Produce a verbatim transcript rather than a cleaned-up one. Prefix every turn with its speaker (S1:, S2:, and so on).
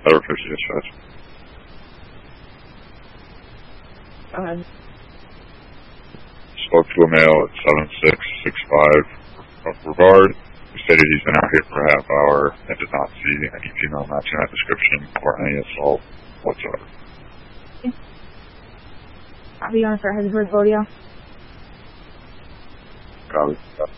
S1: Over fifty dispatch.
S2: Go ahead.
S1: Spoke to a male at seven six six five of Brevard, who stated he's been out here for a half hour and did not see any female matching that description or any assault whatsoever.
S2: Copy on for Headsburg Rodeo.
S1: Copy.